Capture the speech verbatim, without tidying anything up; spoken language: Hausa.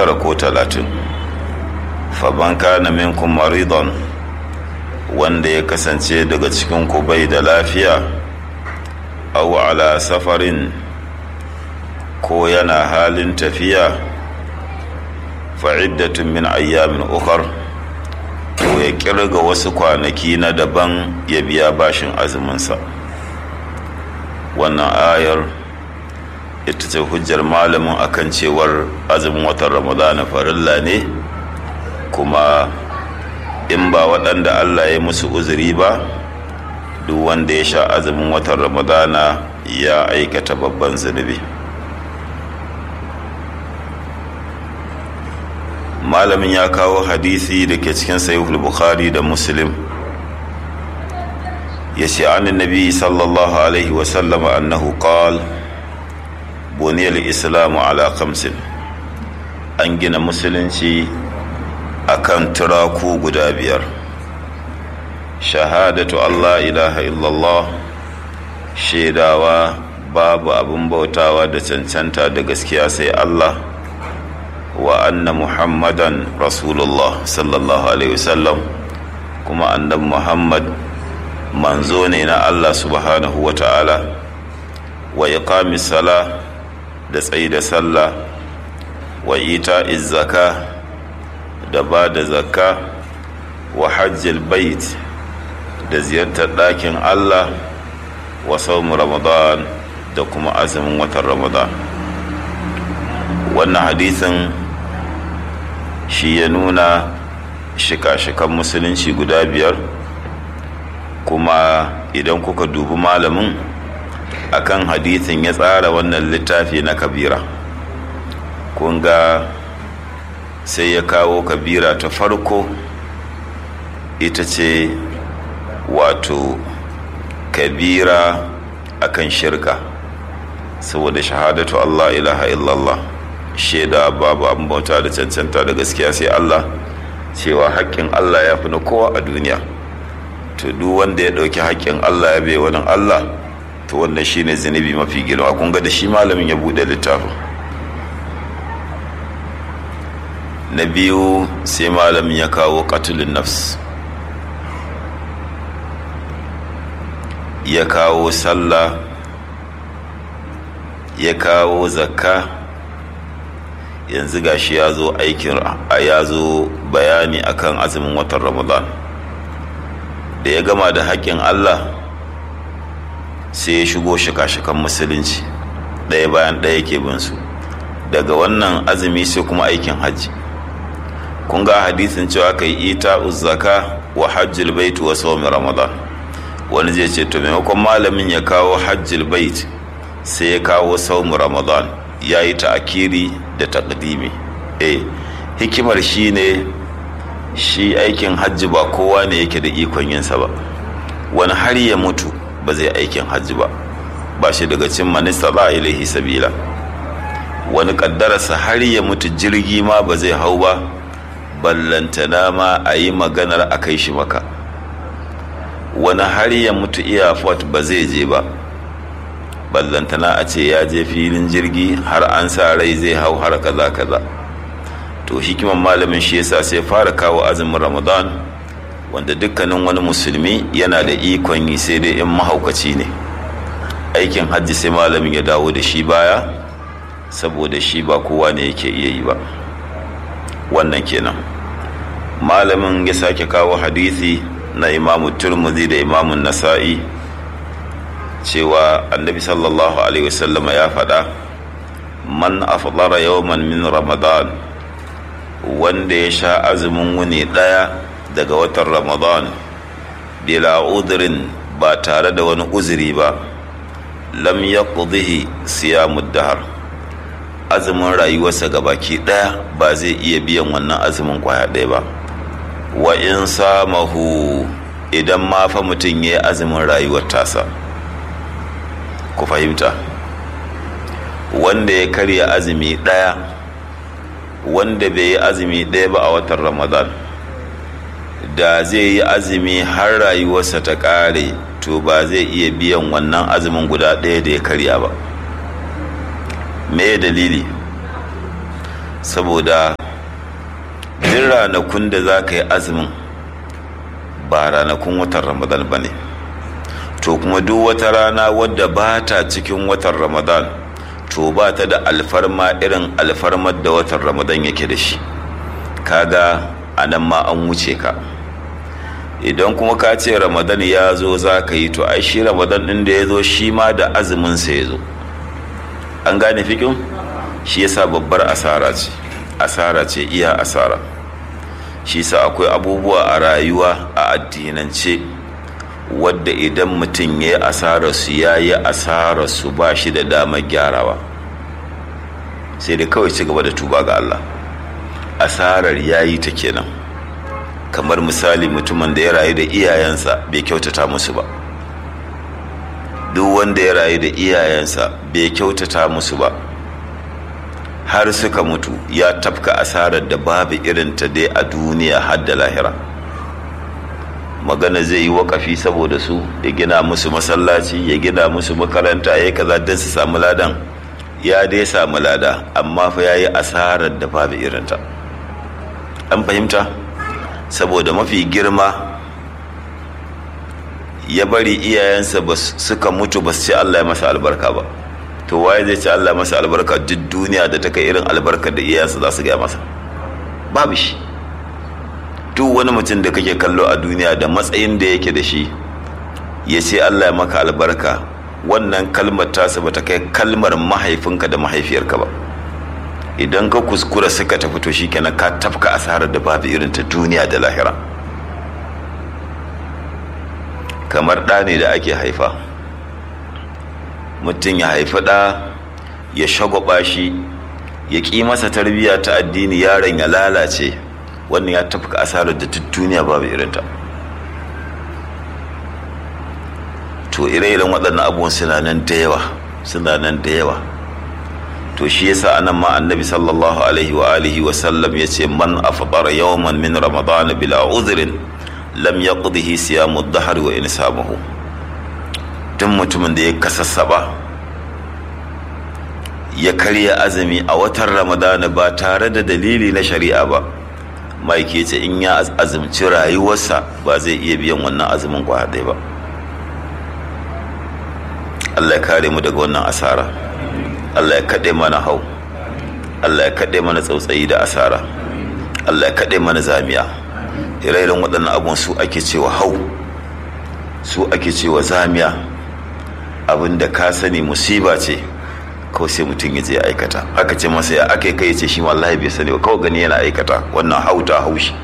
tara ko talatin. faman kana minkum maridan, wanda ya kasance daga cikin ku bai da lafiya, aw ala safarin, ko yana halin tafiya, fa'iddatun min ayyamin ukhar, to ya kirga wasu kwanaki na daban ya biya bashin azuminsa. wannan ayar ita ce hujjar malamin akan cewar azumin watan ramadana farilla ne, kuma in ba waɗanda Allah ya musu uzuri ba, duk wanda ya sha azumin watan ramadana ya aikata babban zunubi. malamin ya kawo hadisi da ke cikin sahihul bukhari da muslim, ya ce an nabi sallallahu alaihi wasallam annahu qal buniyal islamu ala khamsin, an gina musulunci akan turaku guda biyar: shahadatu Allah ilaha illallah, shaidawa babu abin bautawa da cancanta da gaskiya sai Allah, wa anna muhammadan rasulullah sallallahu alaihi wasallam, kuma annabi muhammad manzo ne na Allah subhanahu wa ta'ala, wa iqamis sala, da tsayi da sallah, wa ita'iz zaka, da ba da zakka, wa hajjil bait, da ziyartar ɗakin Allah, wa saumu ramadan, da kuma azumin watan ramadan. wannan hadisin shi ya nuna shika-shikan musulunci guda biyar, kuma idan kuka dubi malamin akan hadisin ya tsara wannan littafi na kabira, kun ga sai ya kawo kabira ta farko, ita ce wato kabira akan shirka, saboda shahadatu Allah ilaha illallah, shaida babu abin bauta da cancanta da gaskiya sai Allah, cewa haƙƙin Allah ya fi na kowa a duniya. To duk wanda ya ɗauki haƙƙin Allah ya bai wani Allah, to wannan shine zunubi mafi girma. kun ga da shi malamin ya buɗe littafin. Na biyu sai malamin ya kawo qatlun nafs, ya kawo sallah, ya kawo zakka. yanzu gashi ya zo aikin ya zo bayani akan azumin watan ramadan. da ya gama da haƙƙin Allah sai ya shigo shika-shikan musulunci ɗaya bayan ɗaya ke bin su. daga wannan azumi sai kuma aikin hajji. kun ga hadisin cewa kai ita uzzaka wa hajjil bait wa sawmi ramadan. wani zai ce to maimakon malamin ya kawo hajjil bait sai ya kawo sawmi ramadan, ya yi ta'akiri da taqdimi. eh hikimar shi ne shi aikin hajji ba kowa ne yake da ikon yinsa ba. wani har ya mutu ba zai aikin hajji ba, ba shi daga cin manista ba ilaihi sabila. wani kaddararsa har ya mutu jirgi ma ba zai hau ba, ballantana ma a yi maganar a kai shi maka. wani har ya mutu airport ba zai je ba, ballantana a ce ya je filin jirgi har an sa rai zai hau har kaza kaza. to hikiman malamin shi yasa sai fara kawo azumin ramadan, wanda dukkanin wani musulmi yana da ikon yi, sai dai in mahaukaci ne. aikin hajji sai malamin ya dawo da shi baya, saboda shi ba kowa ne yake iya yi ba. wannan kenan. malamin ya sake kawo hadisi na imamu turmuzi da imamun nasa'i, cewa annabi sallallahu alaihi wasallama ya faɗa: man afdara yawman min ramadan, wanda ya sha azumin wuni ɗaya daga watan ramadan, bila udrin, ba tare da wani uzuri ba, lam yaqdihi siyamud dahr, azumin rayuwarsa gabaki ɗaya ba zai iya biyan wannan azumin kwaya ɗaya ba. wa in samahu, idan ma fa mutum ya yi azumin rayuwar tasa. ku fahimta, wanda ya karya azumi ɗaya, wanda bai yi azumi ɗaya ba a watan ramadan, da zai yi azumi har rayuwarsa ta ƙare, to ba zai iya biyan wannan azumin guda ɗaya da ya karya ba. me dalili? saboda duk ranakun da za ka yi azumin ba ranakun watan ramadan ba ne, to kuma duk wata rana wadda ba ta cikin watan ramadan to ba ta da alfarma irin alfarmar da watan ramadan yake da shi. Kaga a nan ma an wuce ka. Idan kuma ka ce ramadan ya zo za ka yi, to ai shi ramadan ɗin da ya zo shi ma da azuminsa ya zo. An gane fikin? Shi yasa babbar asara ce, asara ce iya asara. Shi sa akwai abubuwa a rayuwa a addinance wadda idan mutum ya yi asararsu ya yi asararsu ba shi da damar gyarawa, sai da kawai ci gaba da tuba ga Allah. Asarar ya yi ta kenan. Kamar misali mutumin da ya rayu da iyayensa bai kyautata musu ba. Duk wanda ya rayu da iyayensa bai kyautata musu ba har suka mutu, ya tafka asarar da babu irinta dai a duniya har da lahira. Magana zai yi wakafi saboda su, ya gina musu masallaci, ya gina musu makaranta, ya kaza don su samu ladan, ya dai samu lada, amma fa ya yi asarar da babu irinta. An fahimta? Saboda mafi girma ya bari iyayensa suka mutu ba su ce Allah ya masa albarka ba, to waye zai ce Allah ya masa albarka duk duniya da ta kai irin albarkar da iyayensa za su gaya masa? Babu shi. Duk wani mutum da kake kallo a duniya da matsayin da yake da shi ya ce Allah ya maka albarka, wannan kalmar tasa ba ta kai kalmar mahaifinka da mahaifiyarka ba. Idan ka kuskura suka tafi, to shi kenan ka tafka asarar da babu irin ta duniya da lahira. Kamar ɗa ne da ake haifa, mutum ya haifi ɗa ya shagwaba shi, ya ƙi masa tarbiyya ta addini, yaron ya lalace, wannan ya tafka asarar da duk duniya babu irinta. To ire-iren waɗannan abubuwan suna nan da yawa, suna nan da yawa. To shi yasa anan ma annabi sallallahu alaihi wa alihi wa sallam yace man afṭara yawman min ramadan bila udhrin lam yaqdihi siyamu ad-dahr wa insabuhu. Duk mutumin da ya kasassaba ya karya azumi a watan ramadan ba tare da dalili na shari'a ba, mai ke ce in ya azumci rayuwarsa ba zai iya biyan wannan azumin kwa ɗaya ba. Allah ya kare mu daga wannan asara. Allah ya kaɗe mana hau, Allah ya kaɗe mana tsautsayi da asara, Allah ya kaɗe mana zamiya. Ire-iren waɗannan abubuwan su ake cewa hau, su ake cewa zamiya. Abinda ka sani musiba ce, kawai sai mutum ya je aikata. Aka ce masa ya aka kai ce shi wallahi bai sani ba, kawai gani yana aikata, wannan hau ta haushi.